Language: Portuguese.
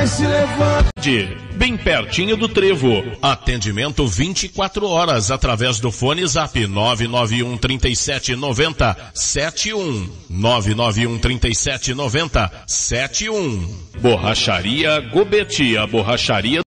vai se levar. Bem pertinho do Trevo. Atendimento 24 horas através do fone Zap 991 37 90 71. 991 37 90 71. Borracharia Gobeti, a borracharia